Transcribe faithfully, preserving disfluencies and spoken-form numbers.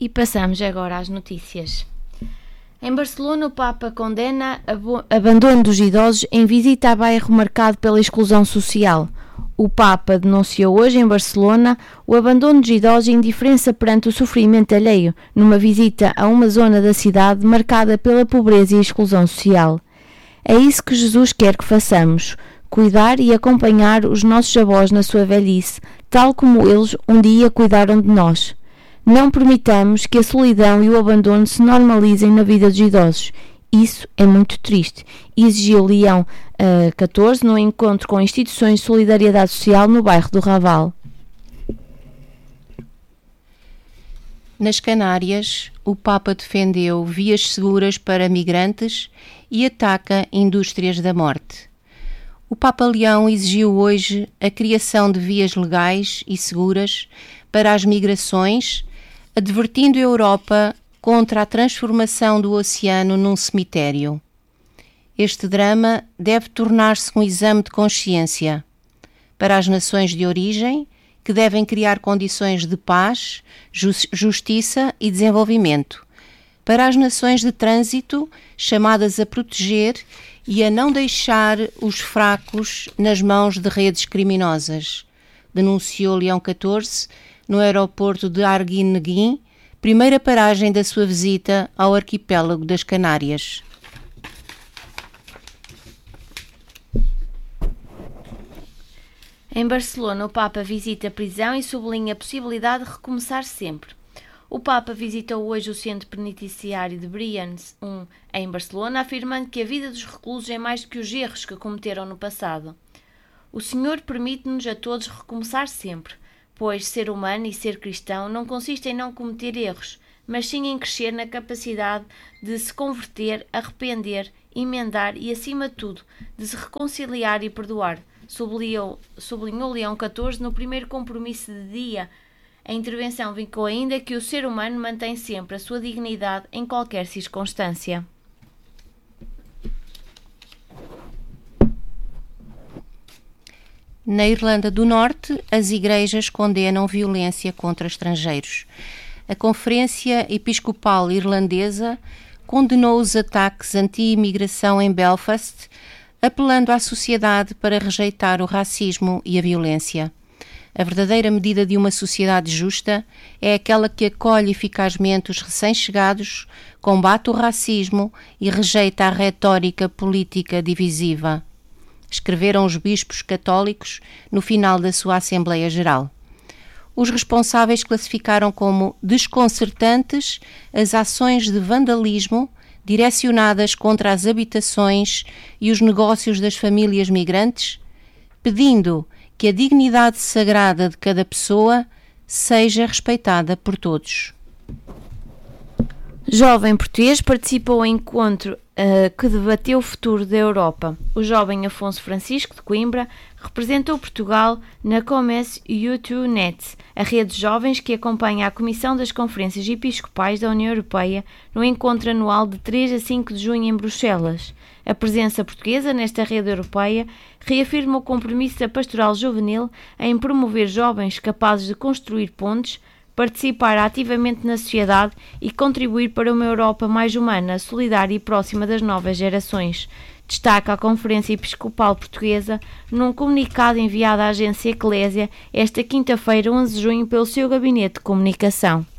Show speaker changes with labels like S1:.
S1: E passamos agora às notícias. Em Barcelona, o Papa condena o abandono dos idosos em visita a bairro marcado pela exclusão social. O Papa denunciou hoje em Barcelona o abandono dos idosos e indiferença perante o sofrimento alheio, numa visita a uma zona da cidade marcada pela pobreza e exclusão social. É isso que Jesus quer que façamos, cuidar e acompanhar os nossos avós na sua velhice, tal como eles um dia cuidaram de nós. Não permitamos que a solidão e o abandono se normalizem na vida dos idosos. Isso é muito triste, exigiu Leão uh, catorze no encontro com instituições de solidariedade social no bairro do Raval.
S2: Nas Canárias, o Papa defendeu vias seguras para migrantes e ataca indústrias da morte. O Papa Leão exigiu hoje a criação de vias legais e seguras para as migrações, advertindo a Europa contra a transformação do oceano num cemitério. Este drama deve tornar-se um exame de consciência para as nações de origem, que devem criar condições de paz, justiça e desenvolvimento, para as nações de trânsito, chamadas a proteger e a não deixar os fracos nas mãos de redes criminosas, denunciou Leão catorze no aeroporto de Arguineguín, primeira paragem da sua visita ao arquipélago das Canárias.
S1: Em Barcelona, o Papa visita a prisão e sublinha a possibilidade de recomeçar sempre. O Papa visitou hoje o centro penitenciário de Brians um, em Barcelona, afirmando que a vida dos reclusos é mais do que os erros que cometeram no passado. O Senhor permite-nos a todos recomeçar sempre, pois ser humano e ser cristão não consiste em não cometer erros, mas sim em crescer na capacidade de se converter, arrepender, emendar e, acima de tudo, de se reconciliar e perdoar, sublinhou, sublinhou Leão catorze no primeiro compromisso de dia. A intervenção vincou ainda que o ser humano mantém sempre a sua dignidade em qualquer circunstância.
S2: Na Irlanda do Norte, as igrejas condenam violência contra estrangeiros. A Conferência Episcopal Irlandesa condenou os ataques anti-imigração em Belfast, apelando à sociedade para rejeitar o racismo e a violência. A verdadeira medida de uma sociedade justa é aquela que acolhe eficazmente os recém-chegados, combate o racismo e rejeita a retórica política divisiva, escreveram os bispos católicos no final da sua Assembleia Geral. Os responsáveis classificaram como desconcertantes as ações de vandalismo direcionadas contra as habitações e os negócios das famílias migrantes, pedindo que a dignidade sagrada de cada pessoa seja respeitada por todos.
S1: Jovem português participou em encontro uh, que debateu o futuro da Europa. O jovem Afonso Francisco de Coimbra representou Portugal na Comece U dois Net, a rede de jovens que acompanha a Comissão das Conferências Episcopais da União Europeia no encontro anual de três a cinco de junho em Bruxelas. A presença portuguesa nesta rede europeia reafirma o compromisso da pastoral juvenil em promover jovens capazes de construir pontes, participar ativamente na sociedade e contribuir para uma Europa mais humana, solidária e próxima das novas gerações, destaca a Conferência Episcopal Portuguesa num comunicado enviado à agência Eclésia esta quinta-feira, onze de junho, pelo seu gabinete de comunicação.